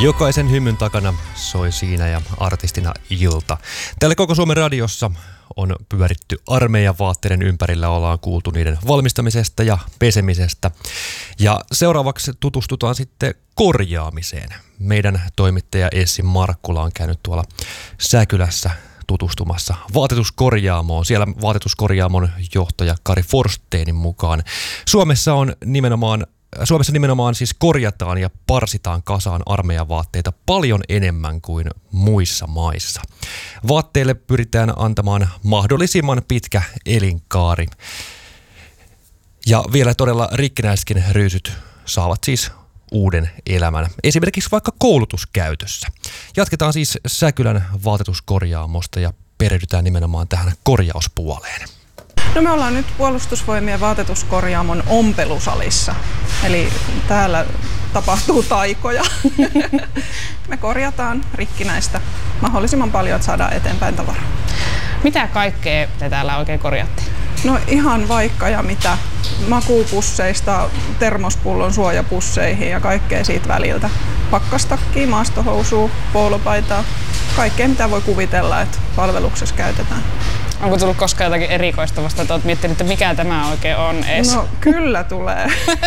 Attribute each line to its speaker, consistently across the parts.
Speaker 1: Jokaisen hymyn takana soi siinä ja artistina Ilta. Täällä Koko Suomen radiossa on pyöritty armeijan vaatteiden ympärillä, ollaan kuultu niiden valmistamisesta ja pesemisestä. Ja seuraavaksi tutustutaan sitten korjaamiseen. Meidän toimittaja Essi Markkula on käynyt tuolla Säkylässä tutustumassa vaatetuskorjaamoon. Siellä vaatetuskorjaamon johtaja Kari Forsteenin mukaan Suomessa nimenomaan siis korjataan ja parsitaan kasaan armeijan vaatteita paljon enemmän kuin muissa maissa. Vaatteille pyritään antamaan mahdollisimman pitkä elinkaari. Ja vielä todella rikkinäisetkin ryysyt saavat siis uuden elämän. Esimerkiksi vaikka koulutuskäytössä. Jatketaan siis Säkylän vaatetuskorjaamosta ja perehdytään nimenomaan tähän korjauspuoleen.
Speaker 2: No me ollaan nyt Puolustusvoimien vaatetuskorjaamon ompelusalissa, eli täällä tapahtuu taikoja. Me korjataan rikkinäistä mahdollisimman paljon, että saadaan eteenpäin tavaraa.
Speaker 3: Mitä kaikkea te täällä oikein korjaatte?
Speaker 2: No ihan vaikka ja mitä. Makuupusseista termospullon suojapusseihin ja kaikkea siitä väliltä. Pakkastakkiin, maastohousua, poolopaitaa, kaikkea mitä voi kuvitella, että palveluksessa käytetään.
Speaker 3: Onko tullut koskaan jotakin erikoista vasta, että olet miettinyt, että mikä tämä oikein on edes?
Speaker 2: No kyllä tulee.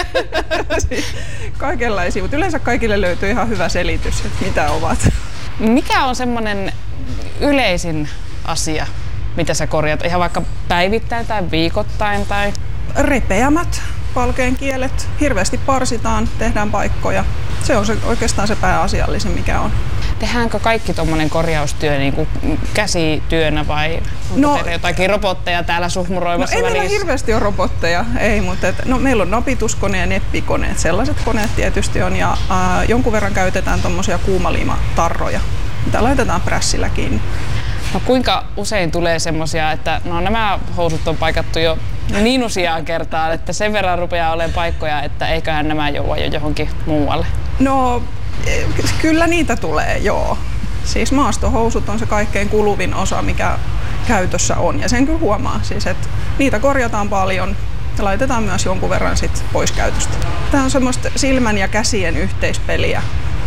Speaker 2: Kaikenlaisia, mutta yleensä kaikille löytyy ihan hyvä selitys, että mitä ovat.
Speaker 3: Mikä on semmoinen yleisin asia, mitä sä korjaat? Ihan vaikka päivittäin tai viikoittain? Tai...
Speaker 2: Repeämät palkeenkielet, hirveästi parsitaan, tehdään paikkoja. Se on oikeastaan se pääasiallisin, mikä on.
Speaker 3: Tehdäänkö kaikki tuommoinen korjaustyö niin kuin käsityönä vai onko teillä jotakin robotteja täällä suhmuroivassa välissä?
Speaker 2: Ei meillä hirveästi ole robotteja, ei, mutta meillä on napituskone ja neppikoneet. Sellaiset koneet tietysti on ja jonkun verran käytetään tuommoisia kuumaliimatarroja, mitä laitetaan prässillä kiinni.
Speaker 3: No kuinka usein tulee semmoisia, että no nämä housut on paikattu jo niin useaan kertaan, että sen verran rupeaa olemaan paikkoja, että eiköhän nämä joua jo johonkin muualle?
Speaker 2: No kyllä niitä tulee, joo. Siis maastohousut on se kaikkein kuluvin osa, mikä käytössä on ja sen kyllä huomaa, siis, että niitä korjataan paljon ja laitetaan myös jonkun verran sit pois käytöstä. Tämä on semmoista silmän ja käsien yhteispeliä.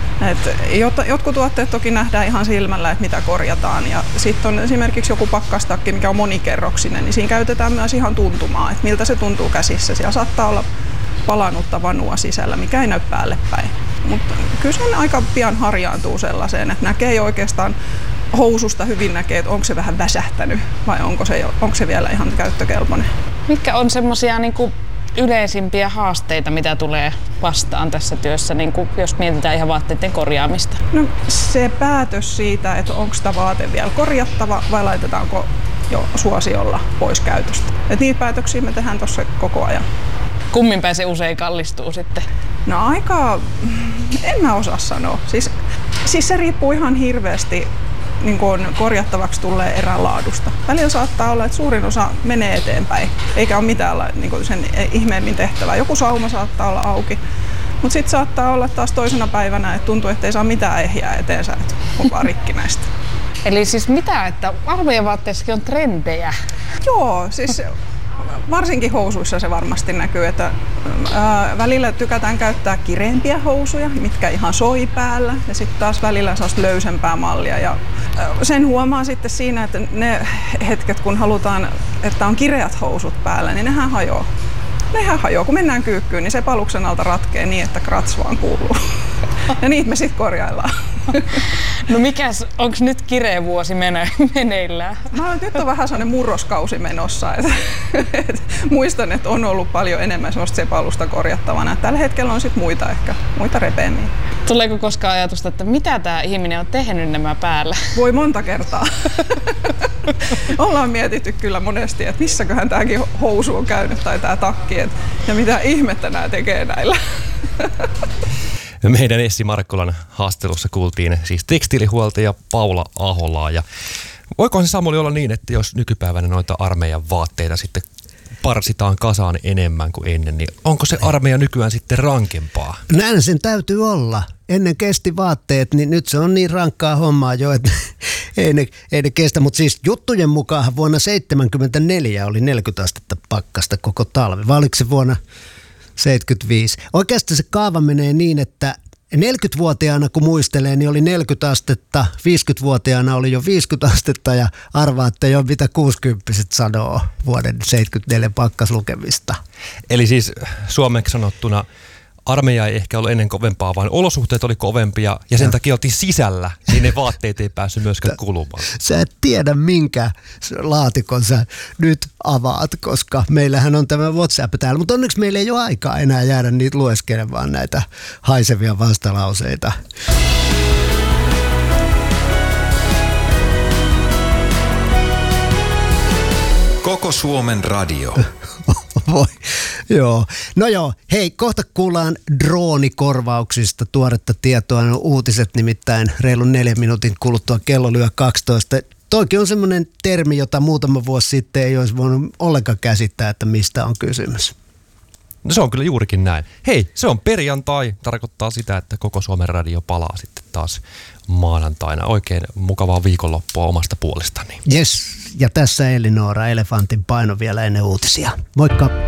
Speaker 2: Jotkut tuotteet toki nähdään ihan silmällä, että mitä korjataan. Ja sitten on esimerkiksi joku pakkastakki, mikä on monikerroksinen, niin siinä käytetään myös ihan tuntumaa, että miltä se tuntuu käsissä. Siellä saattaa olla palanutta vanua sisällä, mikä ei näy päälle päin. Mutta kyllä se aika pian harjaantuu sellaiseen, että näkee jo oikeastaan housusta hyvin näkee, että onko se vähän väsähtänyt vai onko se vielä ihan käyttökelpoinen.
Speaker 3: Mitkä on semmoisia niinku yleisimpiä haasteita, mitä tulee vastaan tässä työssä, niin kuin jos mietitään ihan vaatteiden korjaamista?
Speaker 2: No se päätös siitä, että onko sitä vaate vielä korjattava vai laitetaanko jo suosiolla pois käytöstä. Et niitä päätöksiä me tehdään tuossa koko ajan.
Speaker 3: Kummin päin se usein kallistuu sitten?
Speaker 2: No en mä osaa sanoa. Siis se riippuu ihan hirveästi niin kuin korjattavaksi tulee erän laadusta. Välillä saattaa olla, että suurin osa menee eteenpäin, eikä ole mitään niin kuin sen ihmeemmin tehtävää. Joku sauma saattaa olla auki, mutta sitten saattaa olla taas toisena päivänä, että tuntuu, että ei saa mitään ehjää eteensä, että on vaan rikkinäistä.
Speaker 3: Eli siis mitä, että armeijan vaatteissakin on trendejä?
Speaker 2: Joo, siis varsinkin housuissa se varmasti näkyy, että välillä tykätään käyttää kireempiä housuja, mitkä ihan soi päällä, ja sitten taas välillä sellaista löysempää mallia. Ja sen huomaa sitten siinä, että ne hetket, kun halutaan, että on kireät housut päällä, niin nehän hajoaa. Kun mennään kyykkyyn, niin se paluksen alta ratkee niin, että krats vaan kuuluu. Ja niitä me sitten korjaillaan.
Speaker 3: No onko nyt kireä vuosi meneillään?
Speaker 2: Nyt on vähän sellainen murroskausi menossa. Muistan, että on ollut paljon enemmän sellaista sepalusta korjattavana. Tällä hetkellä on sitten muita repeämiä.
Speaker 3: Tuleeko koskaan ajatusta, että mitä tämä ihminen on tehnyt nämä päällä?
Speaker 2: Voi monta kertaa. Ollaan mietitty kyllä monesti, että missäköhän tämäkin housu on käynyt tai tämä takki. Ja mitä ihmettä nämä tekee näillä.
Speaker 1: Meidän Essi Markkulan haastattelussa kuultiin siis tekstiilihuoltaja Paula Aholaa. Ja voiko se Samuli olla niin, että jos nykypäivänä noita armeijan vaatteita sitten parsitaan kasaan enemmän kuin ennen, niin onko se armeija nykyään sitten rankempaa?
Speaker 4: Näin sen täytyy olla. Ennen kesti vaatteet, niin nyt se on niin rankkaa hommaa jo, että ei ne kestä. Mutta siis juttujen mukaan vuonna 1974 oli 40 astetta pakkasta koko talvi. Vai oliko se vuonna 75? Oikeastaan se kaava menee niin, että 40-vuotiaana kun muistelee, niin oli 40 astetta, 50-vuotiaana oli jo 50 astetta ja arvaatte jo mitä 60-vuotiaat sanoo vuoden 74 pakkaslukemista.
Speaker 1: Eli siis suomeksi sanottuna armeija ei ehkä ollut ennen kovempaa, vaan olosuhteet oli kovempia ja sen takia oltiin sisällä, niin ne vaatteet ei päässyt myöskään kulumaan.
Speaker 4: Sä et tiedä minkä laatikon sä nyt avaat, koska meillähän on tämä WhatsApp täällä, mutta onneksi meillä ei ole aikaa enää jäädä niitä lueskelemaan näitä haisevia vastalauseita.
Speaker 5: Koko Suomen radio.
Speaker 4: Voi, joo. No joo, hei, kohta kuullaan droonikorvauksista tuoretta tietoa. No, uutiset nimittäin reilun 4 minuutin kuluttua kello lyö 12. Toikin on semmoinen termi, jota muutama vuosi sitten ei olisi voinut ollenkaan käsittää, että mistä on kysymys.
Speaker 1: No se on kyllä juurikin näin. Hei, se on perjantai. Tarkoittaa sitä, että koko Suomen radio palaa sitten taas maanantaina. Oikein mukavaa viikonloppua omasta puolestani.
Speaker 4: Yes, ja tässä Elinora, elefantin paino vielä ennen uutisia. Moikka!